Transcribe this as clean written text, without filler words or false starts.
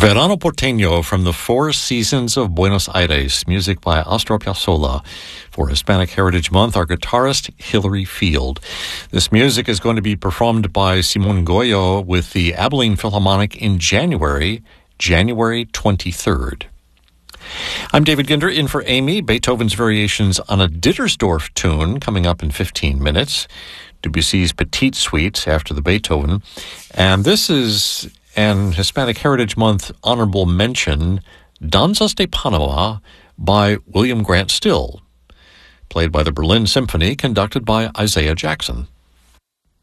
Verano Porteño from the Four Seasons of Buenos Aires, music by Astor Piazzolla. For Hispanic Heritage Month, our guitarist, Hilary Field. This music is going to be performed by Simon Goyo with the Abilene Philharmonic in January 23rd. I'm David Ginder, in for Amy. Beethoven's Variations on a Dittersdorf tune coming up in 15 minutes. Debussy's Petite Suite after the Beethoven. And this is an Hispanic Heritage Month honorable mention, Danzas de Panama by William Grant Still, played by the Berlin Symphony, conducted by Isaiah Jackson.